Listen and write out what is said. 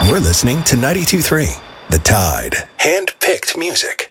You're listening to 92.3 The Tide. Hand-picked music.